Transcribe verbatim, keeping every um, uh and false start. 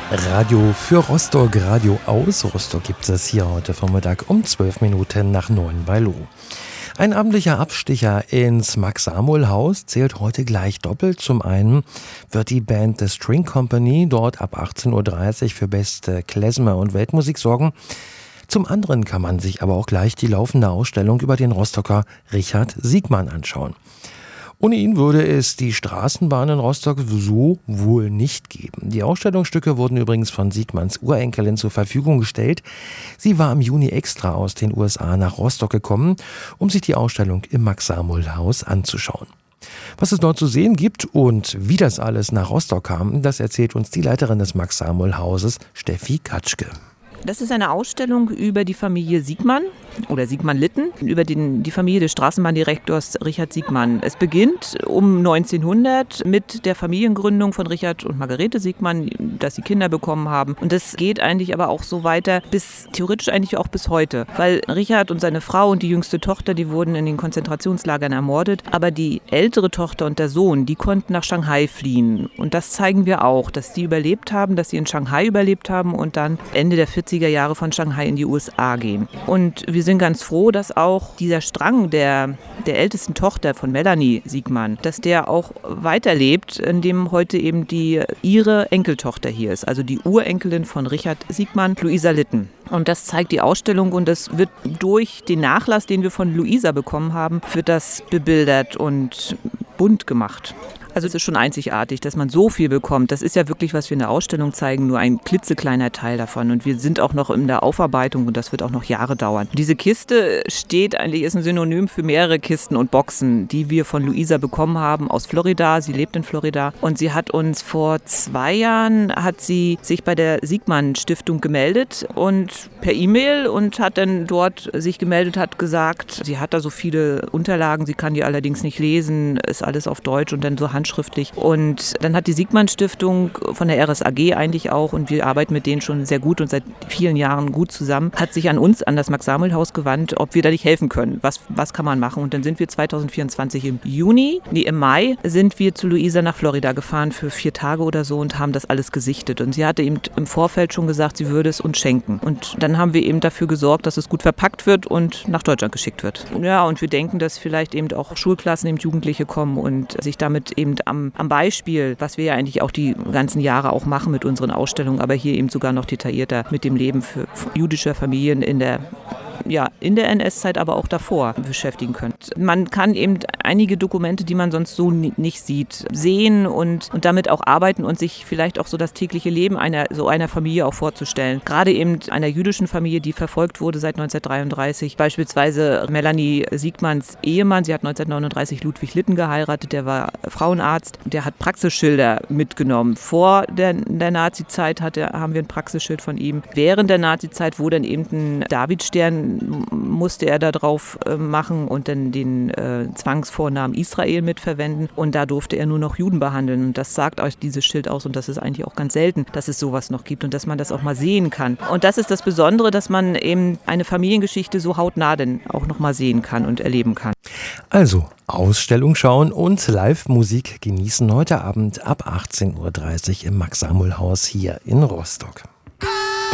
Radio für Rostock, Radio aus Rostock gibt es hier heute Vormittag um zwölf Minuten nach neun bei Lo. Ein abendlicher Abstecher ins Max-Samuel-Haus zählt heute gleich doppelt. Zum einen wird die Band The String Company dort ab achtzehn Uhr dreißig für beste Klezmer und Weltmusik sorgen. Zum anderen kann man sich aber auch gleich die laufende Ausstellung über den Rostocker Richard Siegmann anschauen. Ohne ihn würde es die Straßenbahn in Rostock so wohl nicht geben. Die Ausstellungsstücke wurden übrigens von Siegmanns Urenkelin zur Verfügung gestellt. Sie war im Juni extra aus den U S A nach Rostock gekommen, um sich die Ausstellung im Max-Samuel-Haus anzuschauen. Was es dort zu sehen gibt und wie das alles nach Rostock kam, das erzählt uns die Leiterin des Max-Samuel-Hauses, Steffi Katschke. Das ist eine Ausstellung über die Familie Siegmann oder Siegmann-Litten, über den, die Familie des Straßenbahndirektors Richard Siegmann. Es beginnt um neunzehnhundert mit der Familiengründung von Richard und Margarete Siegmann, dass sie Kinder bekommen haben. Und das geht eigentlich aber auch so weiter, bis theoretisch eigentlich auch bis heute. Weil Richard und seine Frau und die jüngste Tochter, die wurden in den Konzentrationslagern ermordet. Aber die ältere Tochter und der Sohn, die konnten nach Shanghai fliehen. Und das zeigen wir auch, dass die überlebt haben, dass sie in Shanghai überlebt haben und dann Ende der vierziger Jahre von Shanghai in die U S A gehen. Und wir sind ganz froh, dass auch dieser Strang der, der ältesten Tochter von Melanie Siegmann, dass der auch weiterlebt, indem heute eben die ihre Enkeltochter hier ist, also die Urenkelin von Richard Siegmann, Luisa Litten. Und das zeigt die Ausstellung und es wird durch den Nachlass, den wir von Luisa bekommen haben, wird das bebildert und bunt gemacht. Also es ist schon einzigartig, dass man so viel bekommt. Das ist ja wirklich, was wir in der Ausstellung zeigen, nur ein klitzekleiner Teil davon. Und wir sind auch noch in der Aufarbeitung und das wird auch noch Jahre dauern. Diese Kiste steht eigentlich, ist ein Synonym für mehrere Kisten und Boxen, die wir von Luisa bekommen haben aus Florida. Sie lebt in Florida und sie hat uns vor zwei Jahren, hat sie sich bei der Siegmann-Stiftung gemeldet und per E-Mail und hat dann dort sich gemeldet, hat gesagt, sie hat da so viele Unterlagen, sie kann die allerdings nicht lesen, ist alles auf Deutsch und dann so handschriftlich. Und dann hat die Siegmann-Stiftung von der R S A G eigentlich auch, und wir arbeiten mit denen schon sehr gut und seit vielen Jahren gut zusammen, hat sich an uns, an das Max-Samuel-Haus gewandt, ob wir da nicht helfen können. Was, was kann man machen? Und dann sind wir zwanzig vierundzwanzig im Juni, nee, im Mai, sind wir zu Luisa nach Florida gefahren für vier Tage oder so und haben das alles gesichtet. Und sie hatte eben im Vorfeld schon gesagt, sie würde es uns schenken. Und dann haben wir eben dafür gesorgt, dass es gut verpackt wird und nach Deutschland geschickt wird. Ja, und wir denken, dass vielleicht eben auch Schulklassen, eben Jugendliche kommen und sich damit eben Am, am Beispiel, was wir ja eigentlich auch die ganzen Jahre auch machen mit unseren Ausstellungen, aber hier eben sogar noch detaillierter mit dem Leben für, für jüdischer Familien in der ja, in der N S-Zeit, aber auch davor beschäftigen können. Man kann eben einige Dokumente, die man sonst so nie, nicht sieht, sehen und, und damit auch arbeiten und sich vielleicht auch so das tägliche Leben einer so einer Familie auch vorzustellen. Gerade eben einer jüdischen Familie, die verfolgt wurde seit neunzehnhundertdreiunddreißig. Beispielsweise Melanie Siegmanns Ehemann, sie hat neunzehnhundertneununddreißig Ludwig Litten geheiratet, der war Frauenarzt, der hat Praxisschilder mitgenommen. Vor der, der Nazi-Zeit hatte, haben wir ein Praxisschild von ihm. Während der Nazi-Zeit, wo dann eben ein Davidstern musste er da drauf äh, machen und dann den äh, Zwangsvornamen Israel mitverwenden und da durfte er nur noch Juden behandeln und das sagt euch dieses Schild aus und das ist eigentlich auch ganz selten, dass es sowas noch gibt und dass man das auch mal sehen kann. Und das ist das Besondere, dass man eben eine Familiengeschichte so hautnah denn auch noch mal sehen kann und erleben kann. Also Ausstellung schauen und Live-Musik genießen heute Abend ab achtzehn Uhr dreißig im Max-Samuel-Haus hier in Rostock.